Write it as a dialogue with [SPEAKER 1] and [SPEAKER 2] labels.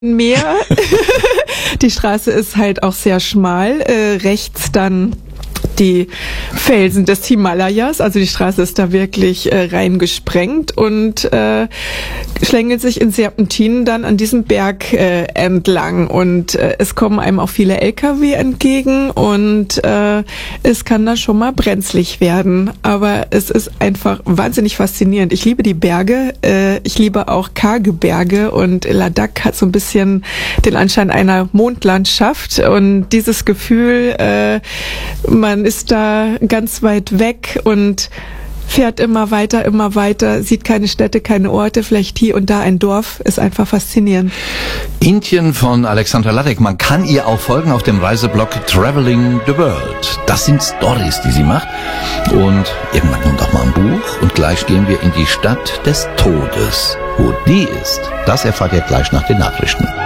[SPEAKER 1] Meer. Die Straße ist halt auch sehr schmal. Rechts dann die Felsen des Himalayas, also die Straße ist da wirklich reingesprengt und schlängelt sich in Serpentinen dann an diesem Berg entlang und es kommen einem auch viele LKW entgegen und es kann da schon mal brenzlig werden, aber es ist einfach wahnsinnig faszinierend. Ich liebe die Berge, ich liebe auch karge Berge und Ladakh hat so ein bisschen den Anschein einer Mondlandschaft und dieses Gefühl, man ist da ganz weit weg und fährt immer weiter, sieht keine Städte, keine Orte, vielleicht hier und da ein Dorf, ist einfach faszinierend.
[SPEAKER 2] Indien von Alexandra Ladek. Man kann ihr auch folgen auf dem Reiseblog Traveling the World. Das sind Stories, die sie macht. Und irgendwann kommt auch mal ein Buch. Und gleich gehen wir in die Stadt des Todes. Wo die ist, das erfahrt ihr gleich nach den Nachrichten.